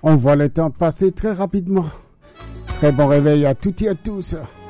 On voit le temps passer très rapidement. Très bon réveil à toutes et à tous.